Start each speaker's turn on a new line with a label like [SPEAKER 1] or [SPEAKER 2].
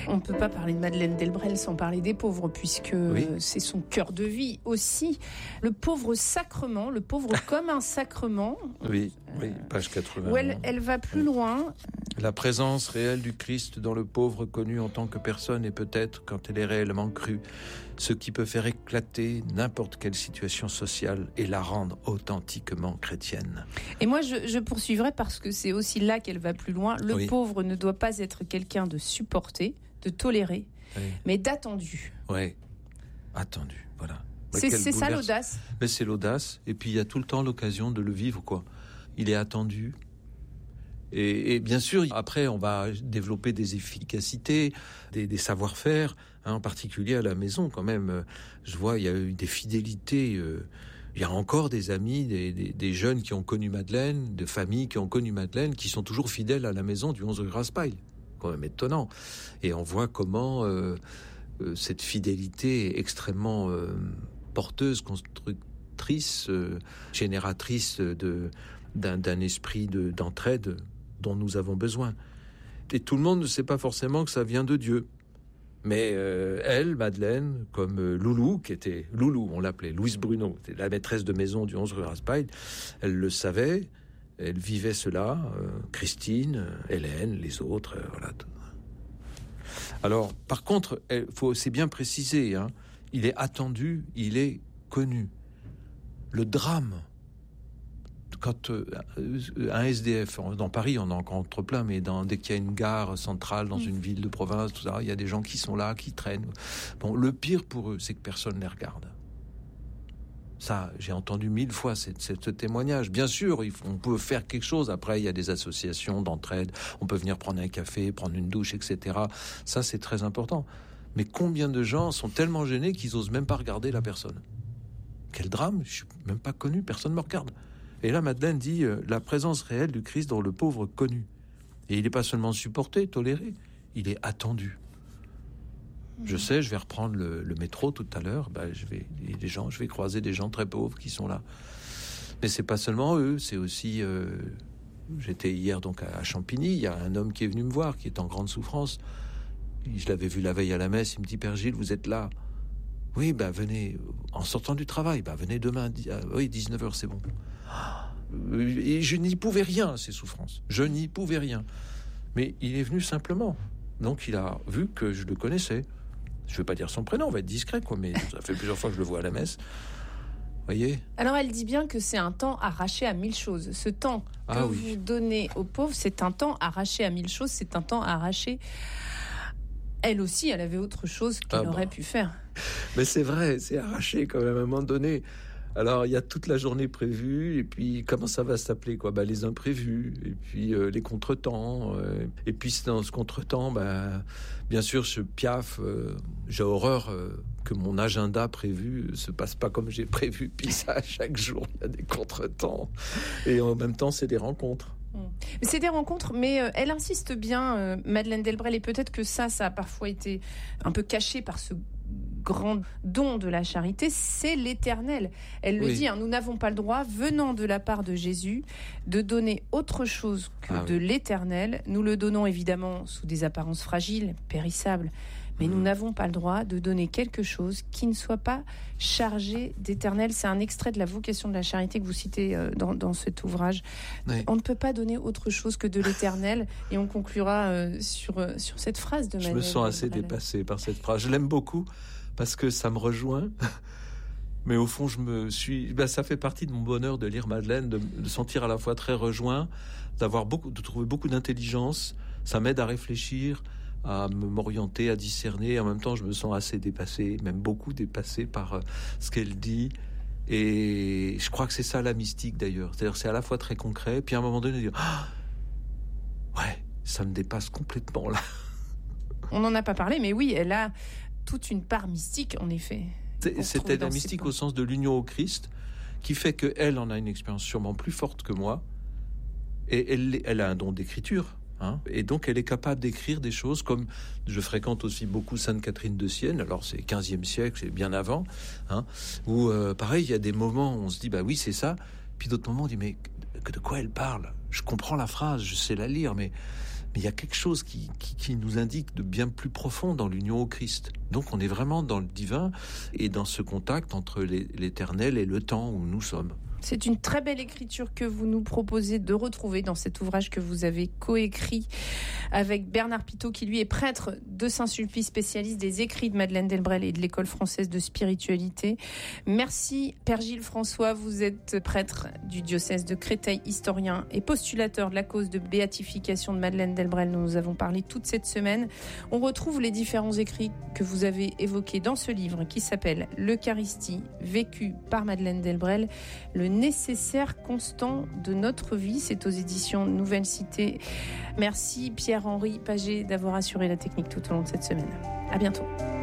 [SPEAKER 1] On ne peut pas parler de Madeleine Delbrel sans parler des pauvres, puisque c'est son cœur de vie aussi. Le pauvre sacrement, le pauvre comme un sacrement.
[SPEAKER 2] Oui, page 80.
[SPEAKER 1] Où elle va plus loin.
[SPEAKER 2] La présence réelle du Christ dans le pauvre connu en tant que personne est peut-être, quand elle est réellement crue, ce qui peut faire éclater n'importe quelle situation sociale et la rendre authentiquement chrétienne.
[SPEAKER 1] Et moi, je poursuivrai parce que c'est aussi là qu'elle va plus loin. Le pauvre ne doit pas être quelqu'un de supporté, de toléré, mais d'attendu.
[SPEAKER 2] Oui, attendu, voilà.
[SPEAKER 1] C'est ça l'audace.
[SPEAKER 2] Mais c'est l'audace, et puis il y a tout le temps l'occasion de le vivre, quoi. Il est attendu. Et bien sûr, après, on va développer des efficacités, des savoir-faire, en particulier à la maison, quand même. Je vois, il y a eu des fidélités. Il y a encore des amis, des jeunes qui ont connu Madeleine, de familles qui ont connu Madeleine, qui sont toujours fidèles à la maison du 11 rue Raspail. Quand même étonnant. Et on voit comment cette fidélité est extrêmement porteuse, constructrice, génératrice d'un esprit d'entraide dont nous avons besoin. Et tout le monde ne sait pas forcément que ça vient de Dieu. Mais elle, Madeleine, comme Loulou, qui était Loulou, on l'appelait, Louise Bruno, la maîtresse de maison du 11 rue Raspail, elle le savait, elle vivait cela, Christine, Hélène, les autres, voilà. Alors, par contre, c'est bien préciser, il est attendu, il est connu. Le drame, quand un SDF, dans Paris, on en rencontre plein, mais dès qu'il y a une gare centrale dans une ville de province, tout ça, il y a des gens qui sont là, qui traînent. Bon, le pire pour eux, c'est que personne ne les regarde. Ça, j'ai entendu 1000 fois ce témoignage. Bien sûr, on peut faire quelque chose. Après, il y a des associations d'entraide. On peut venir prendre un café, prendre une douche, etc. Ça, c'est très important. Mais combien de gens sont tellement gênés qu'ils osent même pas regarder la personne? Quel drame! Je suis même pas connu, personne me regarde. Et là, Madeleine dit la présence réelle du Christ dans le pauvre connu. Et il n'est pas seulement supporté, toléré, il est attendu. Je sais, je vais reprendre le métro tout à l'heure. Je vais croiser des gens très pauvres qui sont là. Mais c'est pas seulement eux, c'est aussi. J'étais hier donc à Champigny. Il y a un homme qui est venu me voir, qui est en grande souffrance. Je l'avais vu la veille à la messe. Il me dit, Père Gilles, vous êtes là? Oui, venez en sortant du travail. Venez demain. Oui, 19h, c'est bon. Et je n'y pouvais rien à ces souffrances. Je n'y pouvais rien. Mais il est venu simplement. Donc il a vu que je le connaissais. Je ne vais pas dire son prénom, on va être discret, quoi, mais ça fait plusieurs fois que je le vois à la messe. Voyez. Alors
[SPEAKER 1] elle dit bien que c'est un temps arraché à 1000 choses. Ce temps que vous donnez aux pauvres, c'est un temps arraché à 1000 choses, c'est un temps arraché. Elle aussi, elle avait autre chose qu'elle aurait pu faire.
[SPEAKER 2] Mais c'est vrai, c'est arraché quand même à un moment donné. Alors, il y a toute la journée prévue, et puis comment ça va s'appeler, quoi? Les imprévus, et puis les contretemps. Et puis dans ce contretemps, bien sûr, je piaffe. J'ai horreur que mon agenda prévu se passe pas comme j'ai prévu. Puis ça, chaque jour, il y a des contretemps. Et en même temps, c'est des rencontres.
[SPEAKER 1] C'est des rencontres, mais elle insiste bien, Madeleine Delbrel, et peut-être que ça a parfois été un peu caché par ce grand don de la charité, c'est l'Éternel. Elle le dit, nous n'avons pas le droit, venant de la part de Jésus, de donner autre chose que de l'Éternel. Nous le donnons évidemment sous des apparences fragiles, périssables, mais nous n'avons pas le droit de donner quelque chose qui ne soit pas chargé d'Éternel. C'est un extrait de la vocation de la charité que vous citez dans cet ouvrage. Oui. On ne peut pas donner autre chose que de l'Éternel, et on conclura sur cette phrase de Madeleine.
[SPEAKER 2] Je me sens assez dépassé par cette phrase. Je l'aime beaucoup parce que ça me rejoint. Mais au fond, ça fait partie de mon bonheur de lire Madeleine, de sentir à la fois très rejoint, de trouver beaucoup d'intelligence. Ça m'aide à réfléchir, à m'orienter, à discerner. En même temps, je me sens assez dépassé, même beaucoup dépassé par ce qu'elle dit. Et je crois que c'est ça la mystique d'ailleurs. C'est-à-dire, c'est à la fois très concret, puis à un moment donné, dire ça me dépasse complètement là.
[SPEAKER 1] On n'en a pas parlé, mais oui, elle a toute une part mystique, en effet.
[SPEAKER 2] C'était la mystique au sens de l'union au Christ, qui fait qu'elle en a une expérience sûrement plus forte que moi, et elle a un don d'écriture, et donc elle est capable d'écrire des choses comme, je fréquente aussi beaucoup Sainte Catherine de Sienne, alors c'est 15e siècle, c'est bien avant, où pareil, il y a des moments où on se dit, oui, c'est ça, puis d'autres moments on dit, mais de quoi elle parle? Je comprends la phrase, je sais la lire, mais Mais il y a quelque chose qui nous indique de bien plus profond dans l'union au Christ. Donc on est vraiment dans le divin et dans ce contact entre l'éternel et le temps où nous sommes.
[SPEAKER 1] C'est une très belle écriture que vous nous proposez de retrouver dans cet ouvrage que vous avez coécrit avec Bernard Pitot, qui lui est prêtre de Saint-Sulpice, spécialiste des écrits de Madeleine Delbrel et de l'École française de spiritualité. Merci Père Gilles François, vous êtes prêtre du diocèse de Créteil, historien et postulateur de la cause de béatification de Madeleine Delbrel. Nous avons parlé toute cette semaine. On retrouve les différents écrits que vous avez évoqués dans ce livre qui s'appelle L'Eucharistie, vécue par Madeleine Delbrel, le nécessaire constant de notre vie. C'est aux éditions Nouvelle Cité. Merci Pierre-Henri Paget d'avoir assuré la technique tout au long de cette semaine. À bientôt.